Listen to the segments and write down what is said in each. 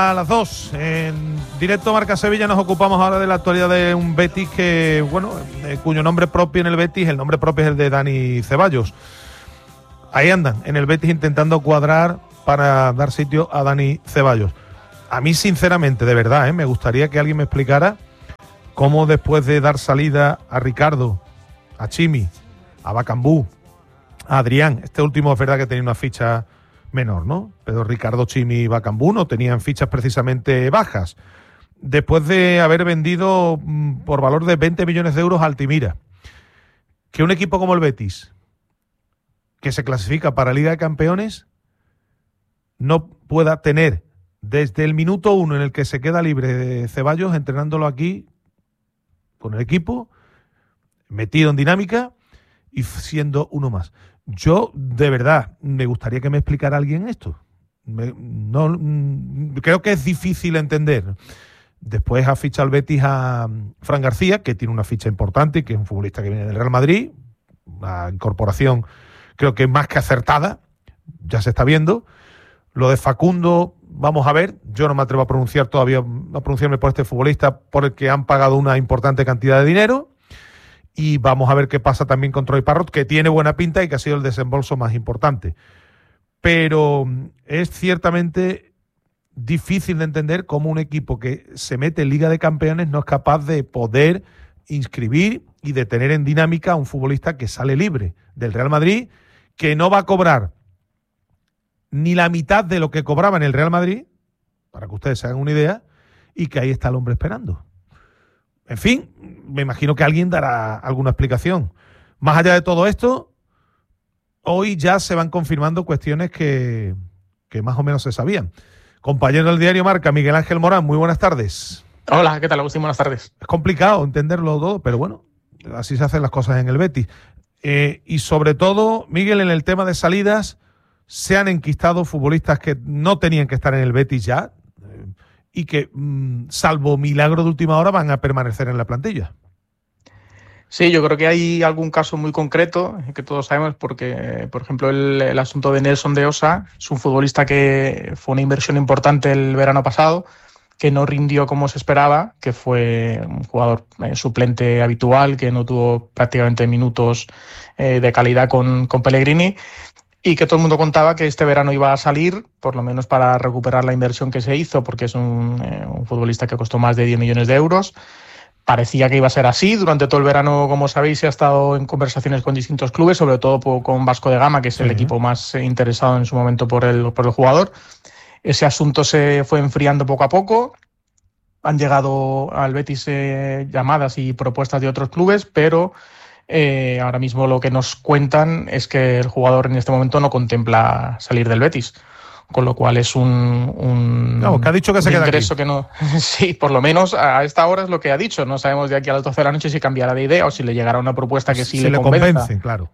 a las 2. En directo Marca Sevilla nos ocupamos ahora de la actualidad de un Betis que, bueno, cuyo nombre propio en el Betis, el nombre propio es el de Dani Ceballos. Ahí andan, en el Betis intentando cuadrar para dar sitio a Dani Ceballos. A mí, sinceramente, de verdad, me gustaría que alguien me explicara cómo después de dar salida a Ricardo, a Chimi, a Bacambú, a Adrián, este último es verdad que tenía una ficha menor, ¿no? Pero Ricardo, Chimi y Bacambú no tenían fichas precisamente bajas. Después de haber vendido por valor de 20 millones de euros a Altimira, que un equipo como el Betis, que se clasifica para Liga de Campeones, no pueda tener desde el minuto 1 en el que se queda libre de Ceballos, entrenándolo aquí con el equipo, metido en dinámica y siendo uno más. Yo, de verdad, me gustaría que me explicara alguien esto. Creo que es difícil entender. Después ha fichado el Betis a Fran García, que tiene una ficha importante, que es un futbolista que viene del Real Madrid, una incorporación creo que más que acertada, ya se está viendo. Lo de Facundo, vamos a ver, yo no me atrevo a pronunciarme por este futbolista, por el que han pagado una importante cantidad de dinero. Y vamos a ver qué pasa también con Troy Parrott, que tiene buena pinta y que ha sido el desembolso más importante. Pero es ciertamente difícil de entender cómo un equipo que se mete en Liga de Campeones no es capaz de poder inscribir y de tener en dinámica a un futbolista que sale libre del Real Madrid, que no va a cobrar ni la mitad de lo que cobraba en el Real Madrid, para que ustedes se hagan una idea, y que ahí está el hombre esperando. En fin, me imagino que alguien dará alguna explicación. Más allá de todo esto, hoy ya se van confirmando cuestiones que más o menos se sabían. Compañero del diario Marca, Miguel Ángel Morán, muy buenas tardes. Hola, ¿qué tal, Agustín? Buenas tardes. Es complicado entenderlo todo, pero bueno, así se hacen las cosas en el Betis. Y sobre todo, Miguel, en el tema de salidas, se han enquistado futbolistas que no tenían que estar en el Betis ya, y que, salvo milagro de última hora, van a permanecer en la plantilla. Sí, yo creo que hay algún caso muy concreto que todos sabemos porque, por ejemplo, el asunto de Nelson de Osa es un futbolista que fue una inversión importante el verano pasado, que no rindió como se esperaba, que fue un jugador suplente habitual, que no tuvo prácticamente minutos de calidad con Pellegrini, y que todo el mundo contaba que este verano iba a salir, por lo menos para recuperar la inversión que se hizo, porque es un futbolista que costó más de 10 millones de euros. Parecía que iba a ser así. Durante todo el verano, como sabéis, se ha estado en conversaciones con distintos clubes, sobre todo con Vasco de Gama, que es el equipo más interesado en su momento por el jugador. Ese asunto se fue enfriando poco a poco. Han llegado al Betis llamadas y propuestas de otros clubes, pero ahora mismo lo que nos cuentan es que el jugador en este momento no contempla salir del Betis, con lo cual es un que ha dicho que se queda ingreso aquí. Que no, sí, por lo menos a esta hora es lo que ha dicho. No sabemos de aquí a las 12 de la noche si cambiará de idea o si le llegará una propuesta que sí le convence, claro.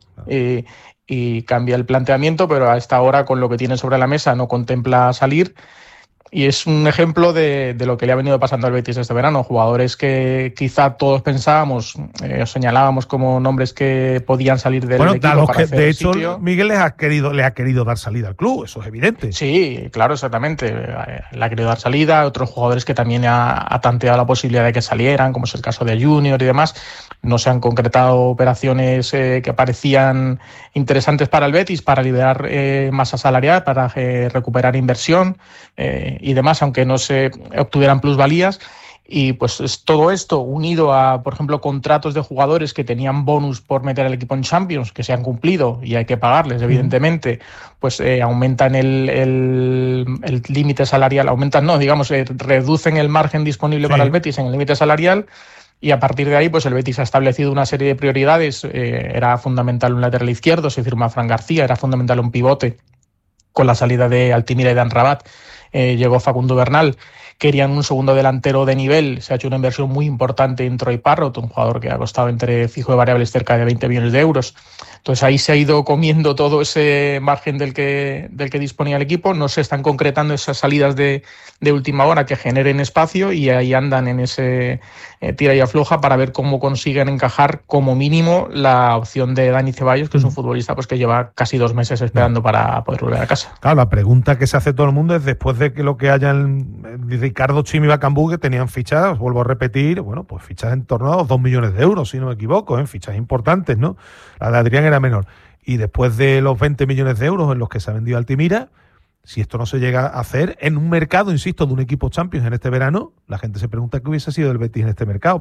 Y cambia el planteamiento, pero a esta hora, con lo que tiene sobre la mesa, no contempla salir. Y es un ejemplo de lo que le ha venido pasando al Betis este verano. Jugadores que quizá todos pensábamos, señalábamos como nombres que podían salir del equipo para hacer de hecho, sitio. Miguel le ha querido dar salida al club, eso es evidente. Sí, claro, exactamente. Le ha querido dar salida. Otros jugadores que también ha tanteado la posibilidad de que salieran, como es el caso de Junior y demás. No se han concretado operaciones que parecían interesantes para el Betis, para liberar masa salarial, para recuperar inversión y demás, aunque no se obtuvieran plusvalías. Y pues es todo esto unido a, por ejemplo, contratos de jugadores que tenían bonus por meter al equipo en Champions, que se han cumplido y hay que pagarles, evidentemente, pues aumentan el límite salarial, reducen el margen disponible para el Betis en el límite salarial. Y a partir de ahí, pues el Betis ha establecido una serie de prioridades. Era fundamental un lateral izquierdo, se firma Fran García, era fundamental un pivote. Con la salida de Altimira y de Amrabat llegó Facundo Bernal. Querían un segundo delantero de nivel. Se ha hecho una inversión muy importante en Troy Parrott, un jugador que ha costado entre fijo y variables cerca de 20 millones de euros. Entonces ahí se ha ido comiendo todo ese margen del que disponía el equipo. No se están concretando esas salidas de última hora que generen espacio y ahí andan en ese tira y afloja para ver cómo consiguen encajar como mínimo la opción de Dani Ceballos, que es un futbolista pues que lleva casi 2 meses esperando para poder volver a casa. Claro, la pregunta que se hace todo el mundo es, después de que lo que hayan Ricardo, Chimi y Bacambú, que tenían fichas, vuelvo a repetir, bueno, pues fichas en torno a los 2 millones de euros, si no me equivoco, fichas importantes, ¿no? La de Adrián era menor. Y después de los 20 millones de euros en los que se ha vendido Altimira, si esto no se llega a hacer en un mercado, insisto, de un equipo Champions en este verano, la gente se pregunta qué hubiese sido el Betis en este mercado.